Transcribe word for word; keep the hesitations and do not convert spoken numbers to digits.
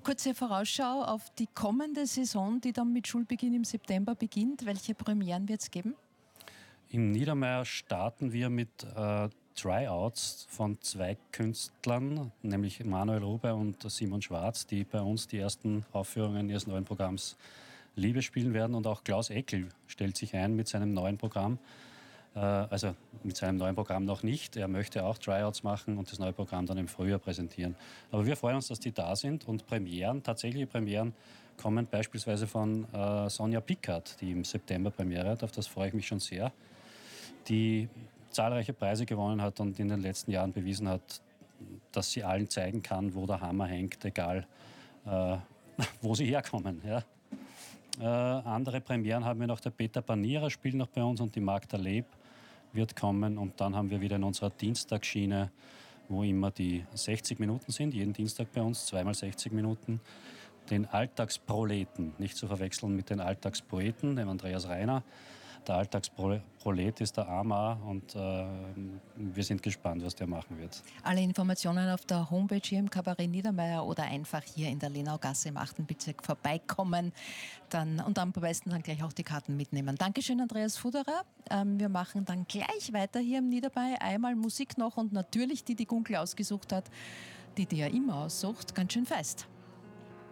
Kurze Vorausschau auf die kommende Saison, die dann mit Schulbeginn im September beginnt. Welche Premieren wird es geben? Im Niedermeyer starten wir mit äh, Tryouts von zwei Künstlern, nämlich Manuel Ruber und Simon Schwarz, die bei uns die ersten Aufführungen ihres neuen Programms Liebe spielen werden. Und auch Klaus Eckel stellt sich ein mit seinem neuen Programm. Äh, also mit seinem neuen Programm noch nicht. Er möchte auch Tryouts machen und das neue Programm dann im Frühjahr präsentieren. Aber wir freuen uns, dass die da sind. Und Premieren, tatsächliche Premieren, kommen beispielsweise von äh, Sonja Pickard, die im September Premiere hat. Auf das freue ich mich schon sehr. Die zahlreiche Preise gewonnen hat und in den letzten Jahren bewiesen hat, dass sie allen zeigen kann, wo der Hammer hängt, egal äh, wo sie herkommen. Ja. Äh, andere Premieren haben wir noch. Der Peter Banierer spielt noch bei uns und die Magda Leb wird kommen. Und dann haben wir wieder in unserer Dienstagsschiene, wo immer die sechzig Minuten sind, jeden Dienstag bei uns, zweimal sechzig Minuten, den Alltagsproleten, nicht zu verwechseln mit den Alltagspoeten, dem Andreas Reiner. Der Alltagsprolet ist der Amar und äh, wir sind gespannt, was der machen wird. Alle Informationen auf der Homepage hier im Kabarett Niedermeyer oder einfach hier in der Lenaugasse im achten Bezirk vorbeikommen dann, und am besten dann gleich auch die Karten mitnehmen. Dankeschön, Andreas Fuderer. Ähm, wir machen dann gleich weiter hier im Niedermeyer. Einmal Musik noch und natürlich die, die Gunkel ausgesucht hat, die die ja immer aussucht, ganz schön fest.